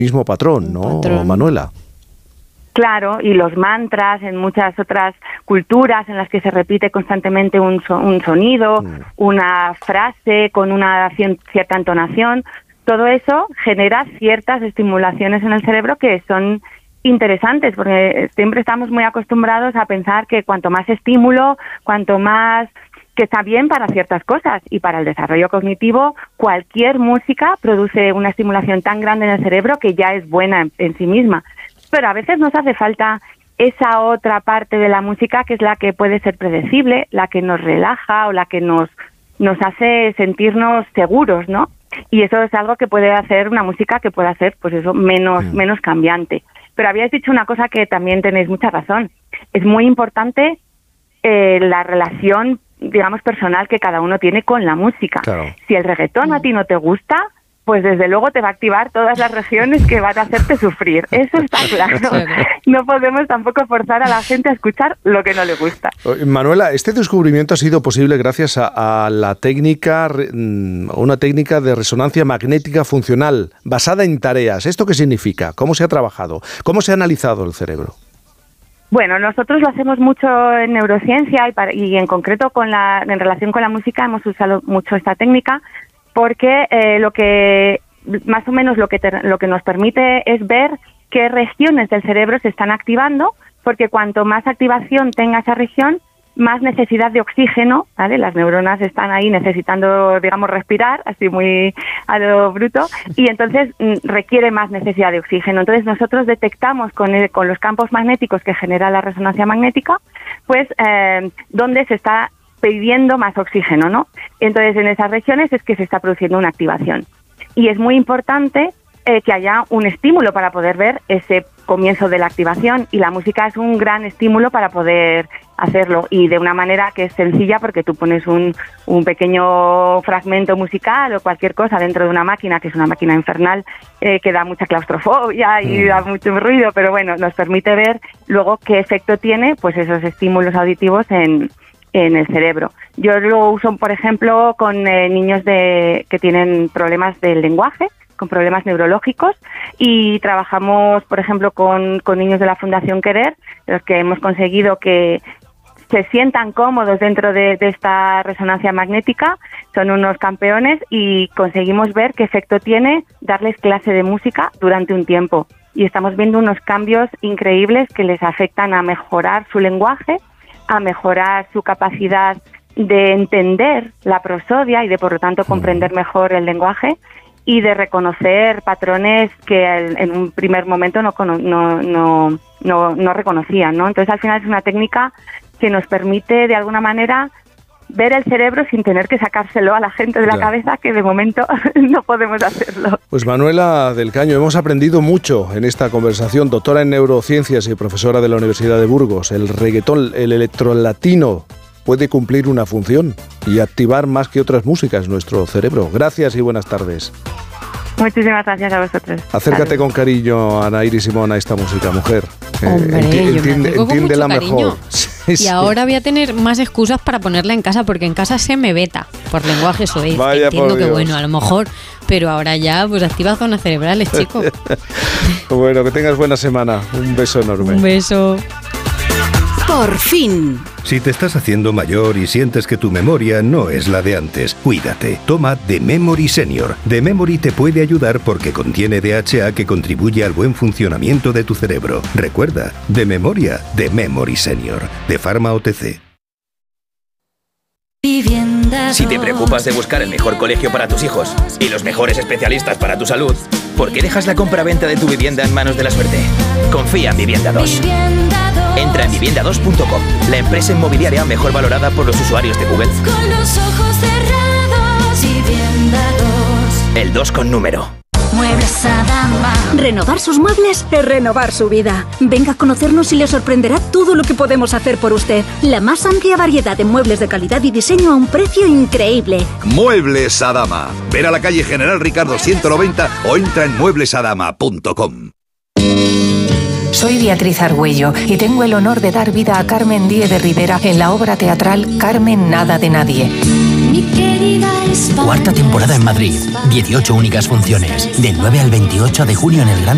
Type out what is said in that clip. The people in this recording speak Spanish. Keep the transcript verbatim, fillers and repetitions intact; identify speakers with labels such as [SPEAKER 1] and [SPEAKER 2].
[SPEAKER 1] mismo patrón, ¿no,
[SPEAKER 2] patrón.
[SPEAKER 1] Manuela?
[SPEAKER 3] Claro, y los mantras en muchas otras culturas en las que se repite constantemente un, so, un sonido, mm. una frase con una cierta entonación, todo eso genera ciertas estimulaciones en el cerebro que son interesantes, porque siempre estamos muy acostumbrados a pensar que cuanto más estímulo, cuanto más, que está bien para ciertas cosas, y para el desarrollo cognitivo cualquier música produce una estimulación tan grande en el cerebro que ya es buena en, en sí misma. Pero a veces nos hace falta esa otra parte de la música que es la que puede ser predecible, la que nos relaja o la que nos, nos hace sentirnos seguros, ¿no? Y eso es algo que puede hacer una música que pueda ser, pues eso, menos, mm. menos cambiante. Pero habíais dicho una cosa que también tenéis mucha razón. Es muy importante eh, la relación, digamos, personal que cada uno tiene con la música.
[SPEAKER 1] Claro.
[SPEAKER 3] Si el reggaetón mm. a ti no te gusta, pues desde luego te va a activar todas las regiones que van a hacerte sufrir. Eso está claro. No podemos tampoco forzar a la gente a escuchar lo que no le gusta.
[SPEAKER 1] Manuela, este descubrimiento ha sido posible gracias a, a la técnica, una técnica de resonancia magnética funcional basada en tareas. ¿Esto qué significa? ¿Cómo se ha trabajado? ¿Cómo se ha analizado el cerebro?
[SPEAKER 3] Bueno, nosotros lo hacemos mucho en neurociencia y, para, y en concreto con la, en relación con la música hemos usado mucho esta técnica, porque eh, lo que más o menos lo que te, lo que nos permite es ver qué regiones del cerebro se están activando, porque cuanto más activación tenga esa región, más necesidad de oxígeno, ¿vale? Las neuronas están ahí necesitando, digamos, respirar, así muy a lo bruto, y entonces mm, requiere más necesidad de oxígeno. Entonces nosotros detectamos con, el, con los campos magnéticos que genera la resonancia magnética, pues eh, dónde se está pidiendo más oxígeno, ¿no? Entonces, en esas regiones es que se está produciendo una activación. Y es muy importante eh, que haya un estímulo para poder ver ese comienzo de la activación, y la música es un gran estímulo para poder hacerlo, y de una manera que es sencilla, porque tú pones un, un pequeño fragmento musical o cualquier cosa dentro de una máquina, que es una máquina infernal, eh, que da mucha claustrofobia y mm. da mucho ruido, pero bueno, nos permite ver luego qué efecto tiene pues esos estímulos auditivos en en el cerebro. Yo lo uso, por ejemplo, con eh, niños de que tienen problemas del lenguaje, con problemas neurológicos, y trabajamos, por ejemplo, con, con niños de la Fundación Querer, los que hemos conseguido que se sientan cómodos dentro de, de esta resonancia magnética. Son unos campeones y conseguimos ver qué efecto tiene darles clase de música durante un tiempo. Y estamos viendo unos cambios increíbles que les afectan a mejorar su lenguaje, a mejorar su capacidad de entender la prosodia y de, por lo tanto, comprender mejor el lenguaje, y de reconocer patrones que en un primer momento no, no, no, no, no reconocían, ¿no? Entonces, al final es una técnica que nos permite, de alguna manera, ver el cerebro sin tener que sacárselo a la gente de la claro. cabeza, que de momento no podemos hacerlo.
[SPEAKER 1] Pues Manuela del Caño, hemos aprendido mucho en esta conversación, doctora en neurociencias y profesora de la Universidad de Burgos. El reggaetón, el electrolatino, puede cumplir una función y activar más que otras músicas nuestro cerebro. Gracias y buenas tardes.
[SPEAKER 3] Muchísimas gracias a vosotros.
[SPEAKER 1] Acércate
[SPEAKER 3] Salud.
[SPEAKER 1] Con cariño, Anaír y Simón, a esta música, mujer.
[SPEAKER 2] Hombre,
[SPEAKER 1] eh, enti-
[SPEAKER 2] yo me
[SPEAKER 1] entiende,
[SPEAKER 2] acerco con
[SPEAKER 1] entiéndela
[SPEAKER 2] mucho
[SPEAKER 1] mejor.
[SPEAKER 2] cariño. Sí, y sí. Ahora voy a tener más excusas para ponerla en casa, porque en casa se me veta por lenguaje soez.
[SPEAKER 1] Vaya,
[SPEAKER 2] entiendo que
[SPEAKER 1] Dios.
[SPEAKER 2] bueno, a lo mejor, pero ahora ya pues activa zonas cerebrales, chico.
[SPEAKER 1] Bueno, que tengas buena semana. Un beso enorme.
[SPEAKER 2] Un beso.
[SPEAKER 4] Por fin.
[SPEAKER 5] Si te estás haciendo mayor y sientes que tu memoria no es la de antes, cuídate. Toma The Memory Senior. The Memory te puede ayudar porque contiene D H A que contribuye al buen funcionamiento de tu cerebro. Recuerda, de memoria, The Memory Senior. De Pharma O T C.
[SPEAKER 6] Si te preocupas de buscar el mejor colegio para tus hijos y los mejores especialistas para tu salud, ¿por qué dejas la compra-venta de tu vivienda en manos de la suerte? Confía en Vivienda dos. Entra en vivienda dos punto com, la empresa inmobiliaria mejor valorada por los usuarios de Google.
[SPEAKER 7] Con los ojos cerrados, Vivienda dos.
[SPEAKER 6] El dos con número.
[SPEAKER 7] Muebles Adama.
[SPEAKER 4] Renovar sus muebles es renovar su vida. Venga a conocernos y le sorprenderá todo lo que podemos hacer por usted. La más amplia variedad de muebles de calidad y diseño a un precio increíble.
[SPEAKER 8] Muebles Adama. Ven a la calle General Ricardo ciento noventa o entra en muebles adama punto com.
[SPEAKER 9] Soy Beatriz Argüello y tengo el honor de dar vida a Carmen Díez de Rivera en la obra teatral Carmen Nada de Nadie.
[SPEAKER 7] Mi querida España.
[SPEAKER 10] Cuarta temporada en Madrid. dieciocho únicas funciones. Del nueve al veintiocho de junio en el Gran